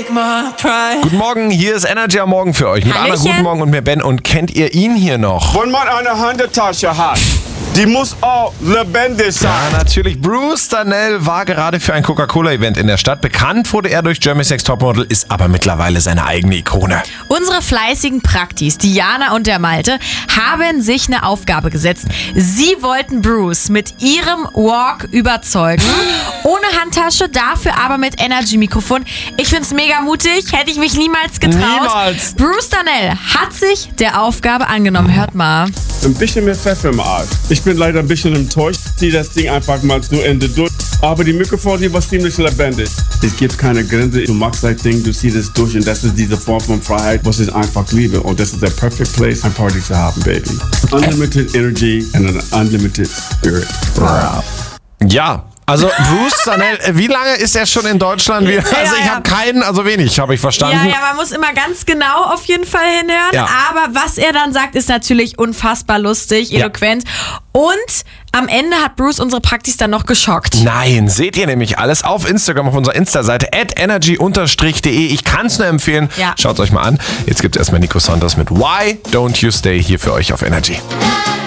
Guten Morgen, hier ist Energy am Morgen für euch. Mit Anna, guten Morgen und mir Ben. Und kennt ihr ihn hier noch? Wenn man eine Handtasche hat, die muss auch lebendig sein. Ja, natürlich. Bruce Darnell war gerade für ein Coca-Cola-Event in der Stadt. Bekannt wurde er durch Germany's Next Topmodel, ist aber mittlerweile seine eigene Ikone. Unsere fleißigen Praktis, Diana und der Malte, haben sich eine Aufgabe gesetzt. Sie wollten Bruce mit ihrem Walk überzeugen. Ohne Handtasche, dafür aber mit Energy-Mikrofon. Ich find's mega mutig, hätte ich mich niemals getraut. Niemals. Bruce Darnell hat sich der Aufgabe angenommen. Hört mal. Ein bisschen mehr Pfeffer im Arsch. Ich bin leider ein bisschen enttäuscht. Zieh das Ding einfach mal zu Ende durch. Aber die Mikrofon, die war ziemlich lebendig. Es gibt keine Grenze. Du machst dein Ding, du ziehst es durch und das ist diese Form von Freiheit, was ich einfach liebe. Und das ist der perfect place, ein Party zu haben, baby. Unlimited energy and an unlimited spirit. Wow. Ja. Also Bruce Darnell, wie lange ist er schon in Deutschland? Also ich habe keinen, also wenig, habe ich verstanden. Ja, man muss immer ganz genau auf jeden Fall hinhören. Ja. Aber was er dann sagt, ist natürlich unfassbar lustig, eloquent. Und am Ende hat Bruce unsere Praktis dann noch geschockt. Nein, seht ihr nämlich alles auf Instagram, auf unserer Insta-Seite @energy_de. Ich kann es nur empfehlen. Ja. Schaut euch mal an. Jetzt gibt es erstmal Nico Saunders mit Why Don't You Stay hier für euch auf Energy.